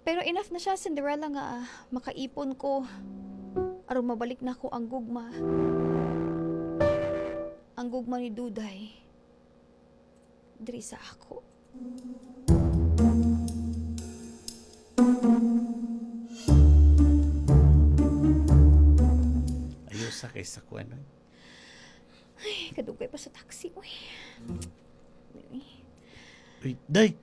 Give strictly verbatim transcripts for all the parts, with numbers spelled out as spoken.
Pero enough na siya, Cinderella, nga ah, makaipon ko. Aron mabalik na ko ang gugma. Ang gugma ni Duday. Diri sa ako. Ayos sa kaysa ko ano. Ay, kadugay pa sa taxi, uy. Uy, day!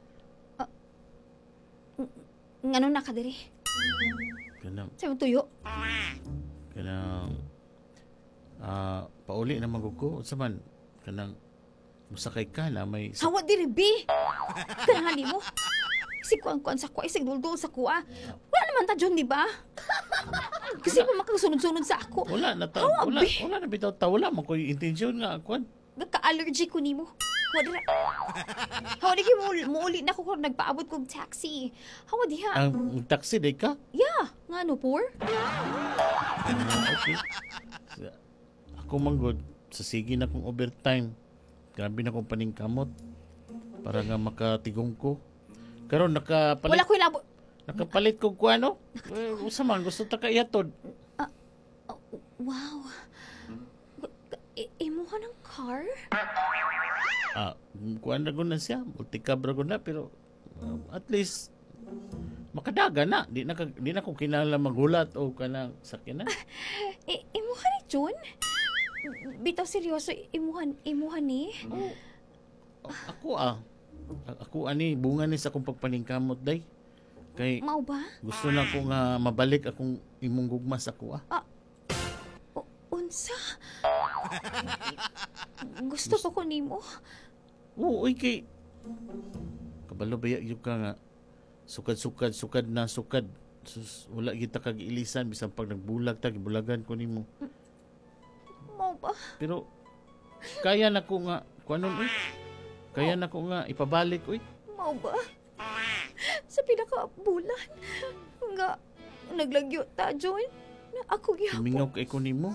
Ngano na ka diri? Kanang, Sa'yo tuyo? kanang, ah, pauli na magugo. Sa man, kanang, musakay ka na may... Hawa diri, B! Kanahali mo. Si kuan-kuan sa kuwa, isig duldo sa kuwa. Wala naman ta dyan, di ba? Kasi pa makasunod-sunod sa ako. Wala na ta, Hawa, wala, B! wala na bitaw ta, wala mo ko yung intensyon nga, kuan. Nagka-allergy ko nimo. Hawa dira. Hawa di mo muuli na ko kung nagpaabot kong taxi. Hawa diha. Ang taxi, day ka? Yeah, nga no, poor? Ah, okay. Sa- Ako manggod, sa sige na kong overtime. Grabe na kong paningkamot. Para nga makatigong ko. Karon nakapalit, Wala ko ilabo. nakapalit ko ko ano? Eh, usa man, gusto ta ka ihatod. Oh, wow. I- imuha ng car? Ah, kuan na na siya. Multicab ra na pero uh, at least makadaga na. Di na, ka- di na ko kinala maghulat o kanang sakyanan. I- imuha ni Jun? Bitaw seryoso, imuhan, imuhan ni? A- ako ah. A- Ako ani bunga ni sa akong pagpaningkamot day. Kay Mao ba? gusto na ko nga mabalik akong imong gugma sa kuha. O, unsa? Gusto pa ko nimo. Oo, oy kay kabalo baya yung ka nga sukad-sukad sukad na sukad. Sus, wala kita kag ilisan bisan pag nagbulag ta gibulagan ko nimo. Mao ba? Pero kaya na ko nga kuanon oy. Kaya na ko nga ipabalik oy. Mao ba? Sa pinaka-bulan. Nga, naglagyo ta, Jun. Na ako gihapon. Mingaw kay ko nimo.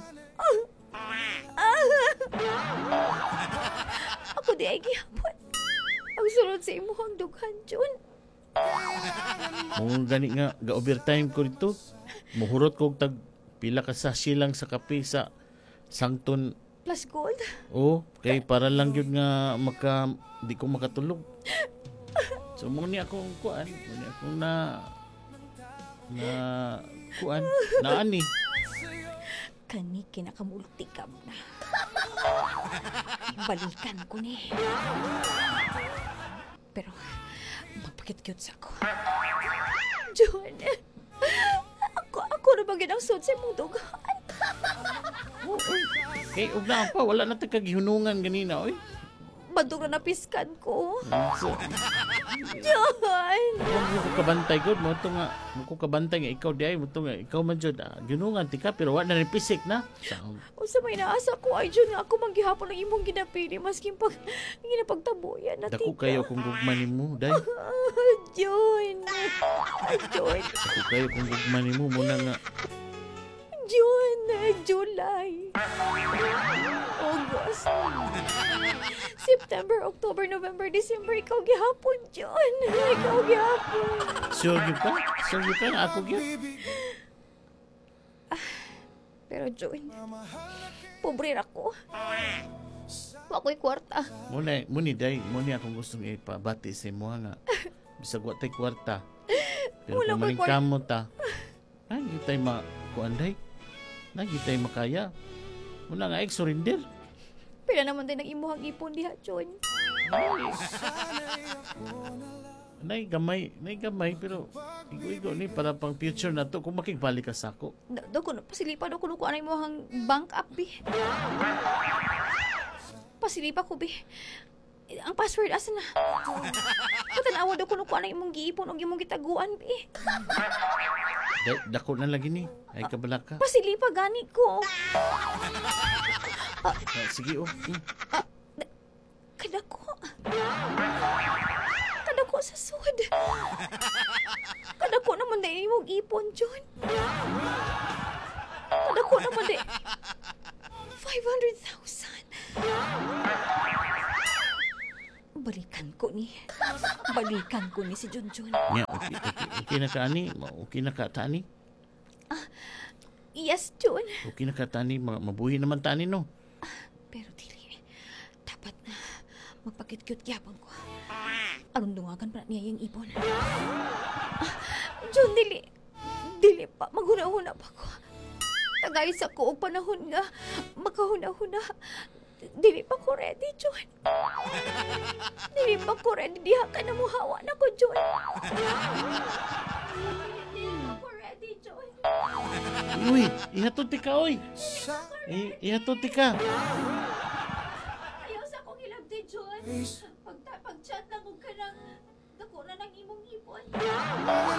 Ako di ay gihapon. Ang sunod sa imuhang dughan, Jun. Mo gani nga ga overtime ko dito. Muhurot ko og tag pila ka sachet lang sa kape sa Sangton. Plus gold. Oh, kay para lang yun nga maka di ko makatulog. So mo ni akong kuan, mo ni akong na na kuan na ani. Kani kinakamultikab na. Balikan ko ni. Pero, magpakit-cute sa ako. Jun, ako, ako na bagay ang suot sa imong dugaan. Oh, oy. Kay ug na pa wala na ta kagihunungan ganina oy. Badong na napiskan ko. So, Jun! Huwag mo ko kabantay good mo to nga mo ko kabantay nga ikaw di ay mo to nga ikaw man jud ah, ginungan ti ka pero wa na rin pisik na. Sa- O sa may naasa ko ay Jun nga ako manggihapon ang imong ginapili masking pag ginapagtabuyan na Dako kayo kung gugma nimo day. Jun! Jun! Dako kayo kung gugma nimo mo na nga June, July, August, September, October, November, December, ikaw gihapon, June. Ikaw gihapon. sure gyud ka? Sure gyud ka nga ako gyud. Pero June, pobre ako. Wako'y kwarta. Mo na mo ni day, mo ni akong gustong ipabati sa imo nga. Bisag wa tay kwarta. Pero Wala kung ko'y maling kwarta. kamot ta. Ay, tay ma kuan day. Na tay makaya. Muna nga ek surrender. Pila naman din ang imuhang ipon diha, June. Nay gamay, nay gamay pero igo-igo ni para pang future na to kung makigbalik ka sa ako. Do ko pasilipa do ko ko anay imuhang bank app bi. Pasilipa ko bi. Ang password asa na? Patanawa do ko ko anay imong giipon og imong gitaguan bi. Da- dako na lagi ni. Ay kabalaka. Pasilipa gani ko. Ah, sige oh. Hmm. Kadako. Kadako sa sud. Kadako naman na imong ipon, John. Kadako naman di. five hundred thousand. Balikan ko ni. Balikan ko ni si Junjun. Nya, okay, okay, okay na ka, ani? Ma- Okay na ka, tani? Yes, Jun. Okay na ka, tani? Ma- Mabuhi naman, tani, no? Pero dili, dapat na magpakit-cute yapon ko. Aron dungagan pa na niya yung ibon. Ah, Jun, dili. Dili pa. Maghuna-huna pa ko. Tagay sa ko og panahon nga makahuna-huna. Dili pa ko ready, Jun. Dili pa ko ready. Diha ka na muhawa na ko, Jun. Dili pa ko ready, Jun. Uy, ihatod ti ka, uy. I- ihatod ti ka. Ayaw sa akong hilabdi, Jun. Pag, pag-chat lang ko ka ng dako na ng imong ibon.